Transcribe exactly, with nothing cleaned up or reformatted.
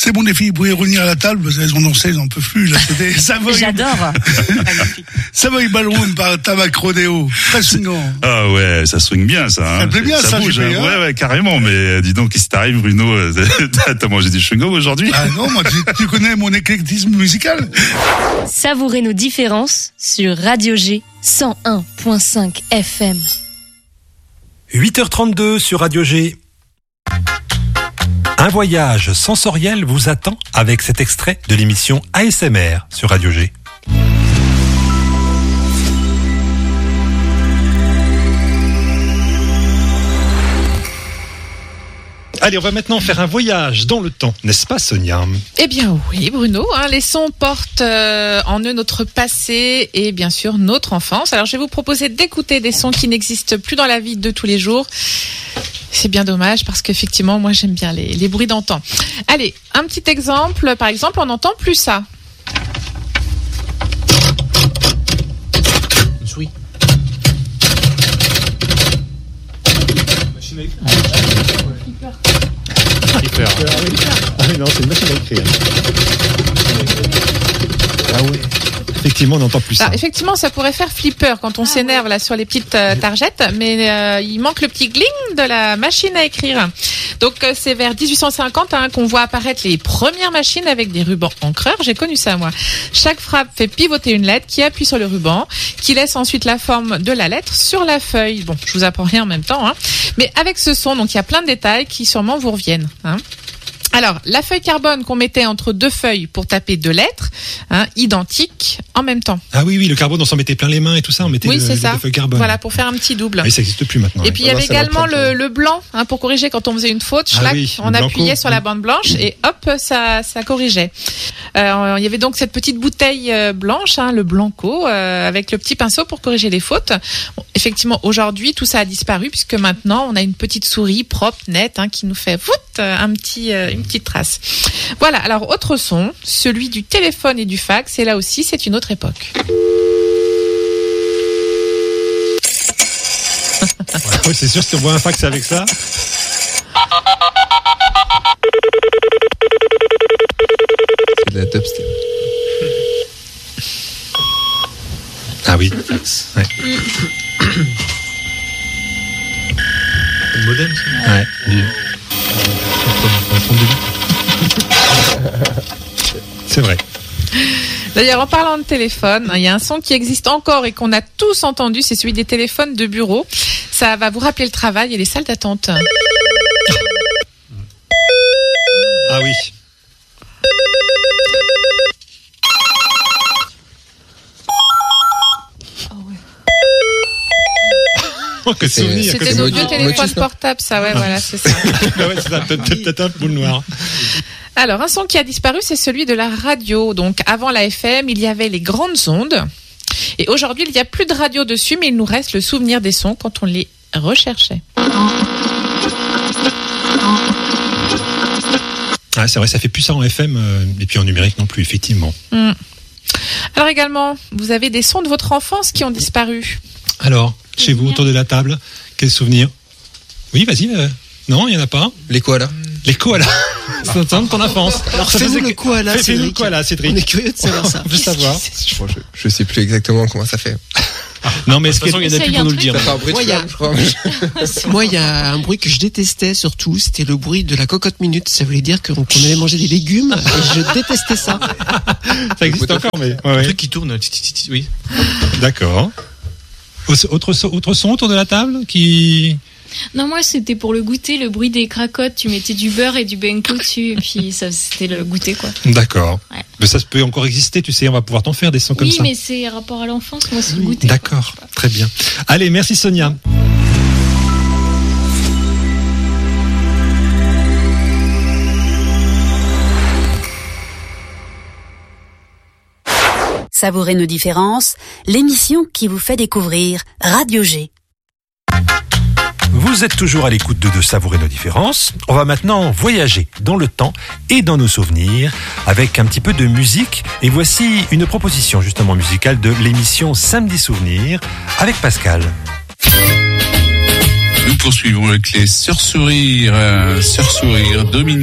C'est bon les filles, vous pouvez revenir à la table, parce qu'elles ont dansé, elles n'en peuvent plus. Là, c'était Savoy. J'adore. Savoy Ballroom par Tabac Rodeo. Très swingant. Ah ouais, ça swing bien ça. Ça hein. plaît bien ça, ça, bouge. je Hein. Ouais, ouais, carrément. Mais dis donc, qu'est-ce qui t'arrive, Bruno? T'as mangé du chewing-gum aujourd'hui? Ah non, moi, tu, tu connais mon éclectisme musical. Savourez nos différences sur Radio G cent un virgule cinq F M. huit heures trente-deux sur Radio G. Un voyage sensoriel vous attend avec cet extrait de l'émission A S M R sur Radio G. Allez, on va maintenant faire un voyage dans le temps, n'est-ce pas Sonia? Eh bien oui Bruno, hein, les sons portent euh, en eux notre passé et bien sûr notre enfance. Alors je vais vous proposer d'écouter des sons qui n'existent plus dans la vie de tous les jours. C'est bien dommage parce qu'effectivement moi j'aime bien les, les bruits d'antan. Allez, un petit exemple, par exemple on n'entend plus ça. Oui. Machine à écrire. Flipper. Ah oui, non, c'est une machine à écrire. Ah oui. Effectivement, on n'entend plus ça. Ah, effectivement, ça pourrait faire flipper quand on s'énerve là sur les petites euh, targettes, mais euh, il manque le petit gling de la machine à écrire. Donc euh, c'est vers dix-huit cent cinquante hein, qu'on voit apparaître les premières machines avec des rubans encreurs. J'ai connu ça moi. Chaque frappe fait pivoter une lettre qui appuie sur le ruban, qui laisse ensuite la forme de la lettre sur la feuille. Bon, je vous apprends rien en même temps, hein. Mais avec ce son, donc il y a plein de détails qui sûrement vous reviennent. Hein. Alors, la feuille carbone qu'on mettait entre deux feuilles pour taper deux lettres, hein, identiques en même temps. Ah oui, oui, le carbone, on s'en mettait plein les mains et tout ça, on mettait oui, le, c'est le, ça. le feuille carbone. Voilà, pour faire un petit double. Ah oui, ça n'existe plus maintenant. Et puis, il y avait également le, le blanc, hein, pour corriger quand on faisait une faute. Ah Schlac, oui, on appuyait sur la bande blanche et hop, ça, ça corrigeait. Euh, il y avait donc cette petite bouteille euh, blanche, hein, le Blanco, euh, avec le petit pinceau pour corriger les fautes. Bon, effectivement, aujourd'hui, tout ça a disparu puisque maintenant, on a une petite souris propre, nette, hein, qui nous fait voûte, un petit, euh, une petite trace. Voilà, alors autre son, celui du téléphone et du fax, et là aussi c'est une autre époque. Ouais, oui, c'est sûr, si on voit un fax avec ça. C'est de la dubstep. Ah oui, fax. Ouais. Le modem, ça? Ouais. Du... C'est vrai. D'ailleurs, en parlant de téléphone, il y a un son qui existe encore et qu'on a tous entendu, c'est celui des téléphones de bureau. Ça va vous rappeler le travail et les salles d'attente. Ah oui. Oh, que C'est- souvenir. C'était que nos Motus, vieux téléphones Motus, non portables, ça, ouais, voilà, c'est ça. ouais, c'est ça, peut-être un boule noire. Alors, un son qui a disparu, c'est celui de la radio. Donc, avant la F M, il y avait les grandes ondes. Et aujourd'hui, il n'y a plus de radio dessus, mais il nous reste le souvenir des sons quand on les recherchait. Ah, c'est vrai, ça fait plus ça en F M euh, et puis en numérique non plus, effectivement. Hum. Alors également, vous avez des sons de votre enfance qui ont disparu. Alors, chez vous, autour de la table, quel souvenir? Oui, vas-y. Euh... Non, il n'y en a pas. Les koalas. Les koalas. C'est un son de ton enfance. Alors Ça fais-nous faisait le que- koala, Fais- Fais-nous le Cédric. koala, Cédric. On est curieux de savoir ça. On veut savoir. Je, je, je sais plus exactement comment ça fait. Non, mais De toute est-ce façon, il que... y en a plus pour nous le dire. Ça fait un bruit de Moi, il y a- flamme, je crois. Moi, il y a un bruit que je détestais surtout, c'était le bruit de la cocotte minute. Ça voulait dire qu'on qu'on allait manger des légumes et je détestais ça. Ça existe encore, mais... Ouais, Un ouais. truc qui tourne, ti, ti, ti, ti, oui. D'accord. Autre, son- autre son autour de la table qui... Non, moi, c'était pour le goûter, le bruit des cracottes. Tu mettais du beurre et du benko dessus, et puis ça, c'était le goûter, quoi. D'accord. Ouais. Mais ça peut encore exister, tu sais, on va pouvoir t'en faire des sons comme Oui, ça. mais c'est rapport à l'enfance, moi, c'est le goûter. D'accord, très bien. Allez, merci Sonia. Savourez nos différences, l'émission qui vous fait découvrir Radio G. Vous êtes toujours à l'écoute de, de Savourer nos différences. On va maintenant voyager dans le temps et dans nos souvenirs avec un petit peu de musique. Et voici une proposition justement musicale de l'émission Samedi Souvenir avec Pascal. Nous poursuivons avec les Sœurs Sourire, euh, Sœurs Sourire, Dominique.